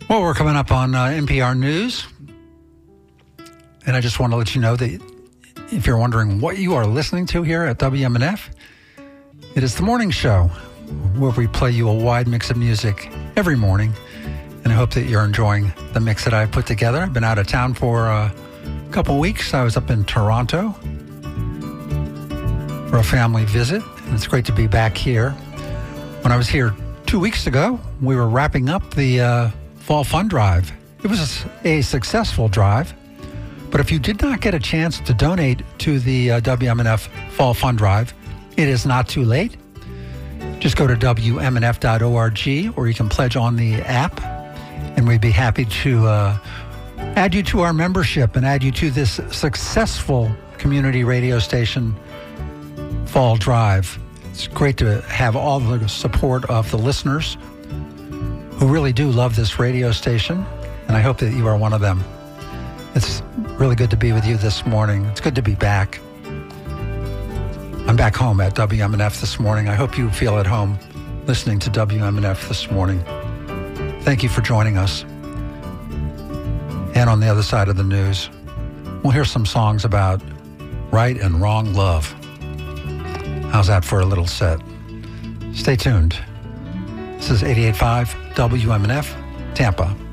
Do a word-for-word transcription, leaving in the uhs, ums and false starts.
Well, we're coming up on uh, N P R News, and I just want to let you know that if you're wondering what you are listening to here at W M N F, it is the morning show where we play you a wide mix of music every morning, and I hope that you're enjoying the mix that I've put together. I've been out of town for a couple weeks. I was up in Toronto for a family visit, and it's great to be back here. When I was here two weeks ago, we were wrapping up the uh, Fall Fund Drive. It was a successful drive, but if you did not get a chance to donate to the uh, W M N F Fall Fund Drive, it is not too late. Just go to W M N F dot org, or you can pledge on the app, and we'd be happy to uh, add you to our membership and add you to this successful community radio station Fall Drive. It's great to have all the support of the listeners who really do love this radio station, and I hope that you are one of them. It's really good to be with you this morning. It's good to be back. I'm back home at W M N F this morning. I hope you feel at home listening to W M N F this morning. Thank you for joining us. And on the other side of the news, we'll hear some songs about right and wrong love. How's that for a little set? Stay tuned. This is eighty-eight point five W M N F, Tampa.